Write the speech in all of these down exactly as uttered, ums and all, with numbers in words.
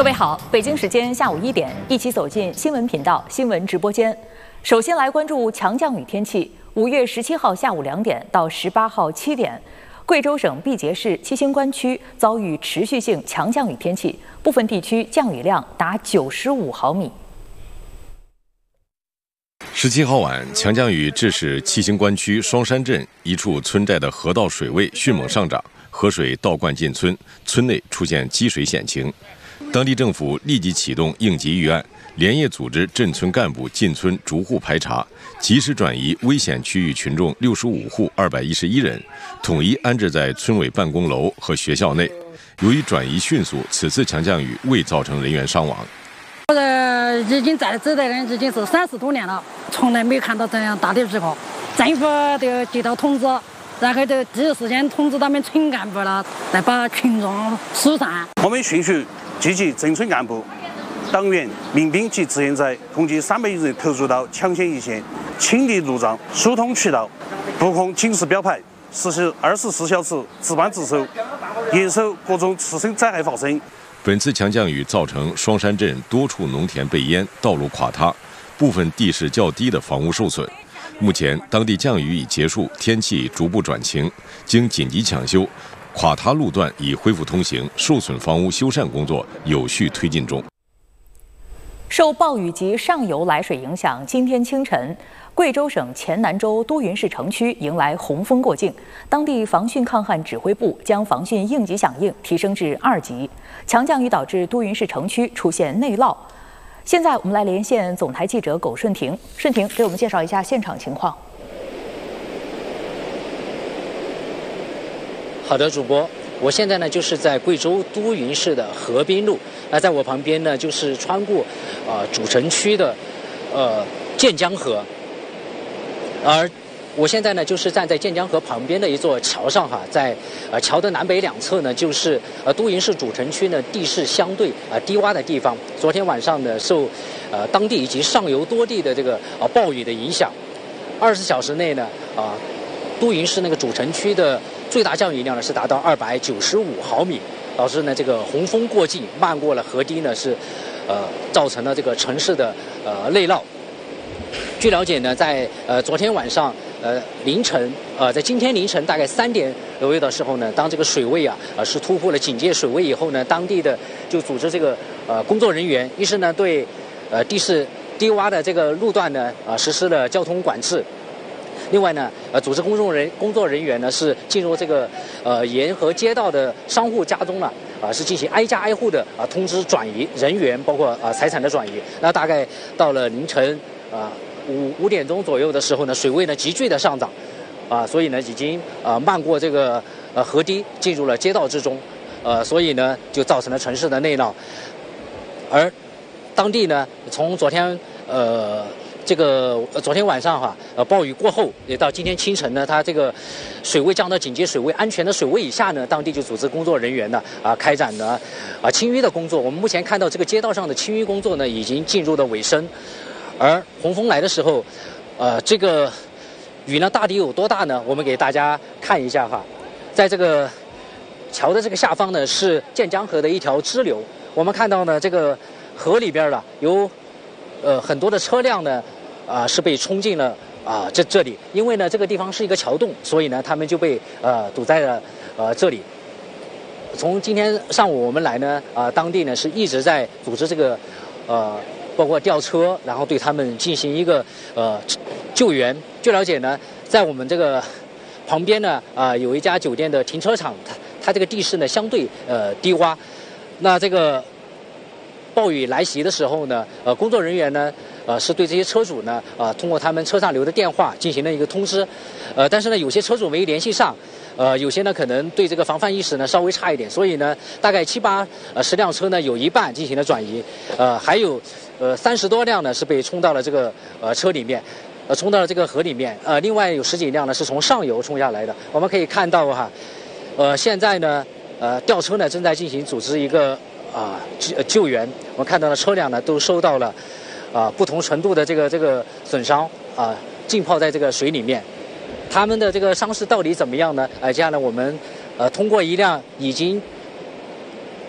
各位好，北京时间下午一点，一起走进新闻频道新闻直播间。首先来关注强降雨天气。五月十七号下午两点到十八号七点，贵州省毕节市七星关区遭遇持续性强降雨天气，部分地区降雨量达九十五毫米。 十七号晚，强降雨致使七星关区双山镇一处村寨的河道水位迅猛上涨，河水倒灌进村，村内出现积水险情。当地政府立即启动应急预案，连夜组织镇村干部进村逐户排查，及时转移危险区域群众六十五户二百一十一人，统一安置在村委办公楼和学校内。由于转移迅速，此次强降雨未造成人员伤亡。 我呃已经在这代人已经是三十多年了，从来没看到这样大的雨过。政府就接到通知，然后就第一时间通知他们村干部了，来把群众疏散。 我们迅速积极镇村干部、党员、民兵及志愿者共计三百余人投入到抢险一线，清理路障、疏通渠道，布控警示标牌，实施二十四小时值班值守，严守各种次生灾害发生。 本次强降雨造成双山镇多处农田被淹，道路垮塌，部分地势较低的房屋受损。目前，当地降雨已结束，天气逐步转晴，经紧急抢修，垮塌路段已恢复通行，受损房屋修缮工作有序推进中。 受暴雨及上游来水影响，今天清晨，贵州省黔南州都匀市城区迎来洪峰过境，当地防汛抗旱指挥部将防汛应急响应提升至二级。强降雨导致都匀市城区出现内涝。现在我们来连线总台记者苟顺婷，顺婷给我们介绍一下现场情况。 好的，主播，我现在呢就是在贵州都匀市的河滨路，那在我旁边呢就是穿过呃主城区的呃建江河，而我现在呢就是站在建江河旁边的一座桥上哈，在呃桥的南北两侧呢就是呃都匀市主城区呢地势相对呃低洼的地方。昨天晚上呢受呃当地以及上游多地的这个呃暴雨的影响，二十四小时内呢啊、呃、都匀市那个主城区的最大降雨量呢是达到二百九十五毫米，导致呢这个洪峰过境，漫过了河堤呢是呃造成了这个城市的呃内涝。据了解呢，在呃昨天晚上呃凌晨呃在今天凌晨大概三点左右的时候呢，当这个水位啊呃是突破了警戒水位以后呢，当地的就组织这个呃工作人员，一是呢对呃地势低洼的这个路段呢啊、呃、实施了交通管制。另外呢，呃，组织工作人工作人员呢是进入这个呃沿河街道的商户家中呢，啊、呃、是进行挨家挨户的啊、呃、通知转移人员，包括啊、呃、财产的转移。那大概到了凌晨啊五五点钟左右的时候呢，水位呢急剧的上涨，啊、呃，所以呢已经啊、呃、漫过这个呃河堤，进入了街道之中，呃，所以呢就造成了城市的内涝。而当地呢，从昨天呃。这个呃，昨天晚上哈，呃，暴雨过后，也到今天清晨呢，它这个水位降到警戒水位、安全的水位以下呢，当地就组织工作人员呢啊，开展了啊清淤的工作。我们目前看到这个街道上的清淤工作呢，已经进入了尾声。而洪峰来的时候，呃，这个雨呢，大抵有多大呢？我们给大家看一下哈，在这个桥的这个下方呢，是建江河的一条支流。我们看到呢，这个河里边了有。呃，很多的车辆呢，啊、呃、是被冲进了啊、呃、这这里，因为呢这个地方是一个桥洞，所以呢他们就被呃堵在了呃这里。从今天上午我们来呢，啊、呃、当地呢是一直在组织这个呃包括吊车，然后对他们进行一个呃救援。据了解呢，在我们这个旁边呢啊、呃、有一家酒店的停车场，它它这个地势呢相对呃低洼，那这个。暴雨来袭的时候呢，呃，工作人员呢，呃，是对这些车主呢，啊、呃，通过他们车上留的电话进行了一个通知，呃，但是呢，有些车主没联系上，呃，有些呢可能对这个防范意识呢稍微差一点，所以呢，大概七八呃十辆车呢有一半进行了转移，呃，还有呃三十多辆呢是被冲到了这个呃车里面，呃，冲到了这个河里面，呃，另外有十几辆呢是从上游冲下来的。我们可以看到哈，呃，现在呢，呃，吊车呢正在进行组织一个。啊，救救援，我们看到的车辆呢都受到了啊不同程度的这个这个损伤啊，浸泡在这个水里面。他们的这个伤势到底怎么样呢？呃，接下来我们呃通过一辆已经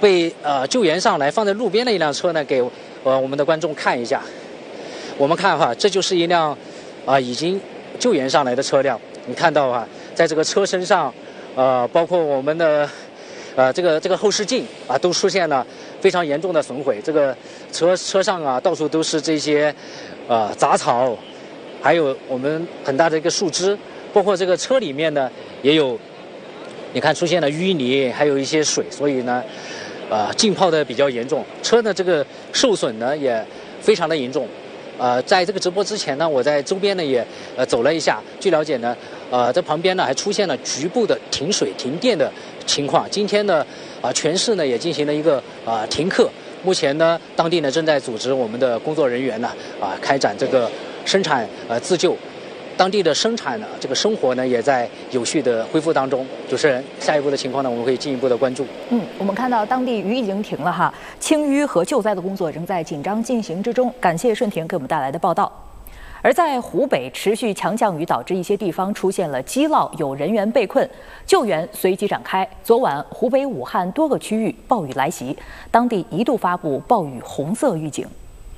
被呃救援上来放在路边的一辆车呢，给呃我们的观众看一下。我们看哈，这就是一辆啊、呃、已经救援上来的车辆。你看到啊，在这个车身上，呃，包括我们的呃这个这个后视镜啊，都出现了非常严重的损毁。这个车车上啊，到处都是这些呃杂草，还有我们很大的一个树枝，包括这个车里面呢也有。你看出现了淤泥，还有一些水，所以呢，呃，浸泡的比较严重。车呢这个受损呢也非常的严重。呃，在这个直播之前呢，我在周边呢也呃走了一下。据了解呢，呃，这旁边呢还出现了局部的停水停电的情况。今天呢，啊、呃，全市呢也进行了一个啊、呃、停课。目前呢，当地呢正在组织我们的工作人员呢啊、呃、开展这个生产呃自救。当地的生产呢，这个生活呢也在有序的恢复当中。主持人，下一步的情况呢，我们会进一步的关注。 嗯，我们看到当地雨已经停了哈，清淤和救灾的工作仍在紧张进行之中。感谢顺婷给我们带来的报道。而在湖北，持续强降雨导致一些地方出现了积涝，有人员被困，救援随即展开。昨晚，湖北武汉多个区域暴雨来袭，当地一度发布暴雨红色预警。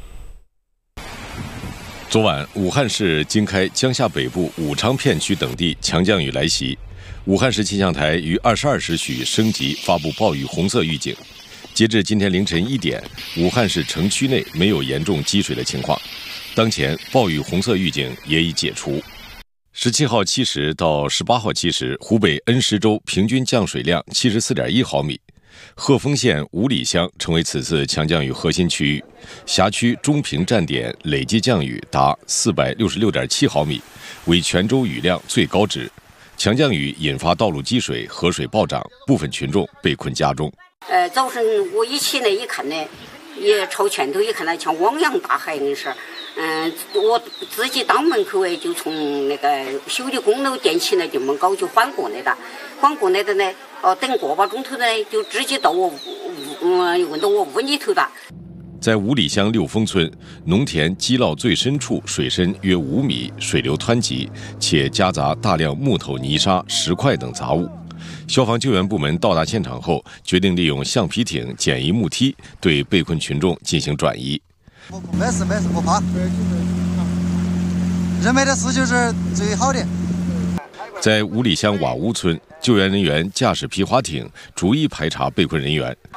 昨晚，武汉市经开江夏北部武昌片区等地强降雨来袭，武汉市气象台于二十二时许升级发布暴雨红色预警。截至今天凌晨一点，武汉市城区内没有严重积水的情况。当前暴雨红色预警也已解除。十七号七时到十八号七时，湖北恩施州平均降水量七十四点一毫米。鹤峰县五里乡成为此次强降雨核心区域，辖区中平站点累计降雨达四百六十六点七毫米，为全州雨量最高值。强降雨引发道路积水、河水暴涨，部分群众被困家中。 呃，早晨我一起来一看呢，也朝前头一看呢，像汪洋大海的事儿。嗯，我自己当门口哎，就从那个修理工楼电起来就门高就缓过来的，缓过来的呢，哦，等个把钟头呢，就直接到我屋，嗯，问到我屋里头的。 在五里乡六峰村，农田基涝最深处水深约五米，水流湍急，且夹杂大量木头、泥沙、石块等杂物。消防救援部门到达现场后，决定利用橡皮艇、简易木梯对被困群众进行转移。 没事没事，不怕。人为的事就是最好的。 在五里乡瓦屋村，救援人员驾驶皮划艇逐一排查被困人员。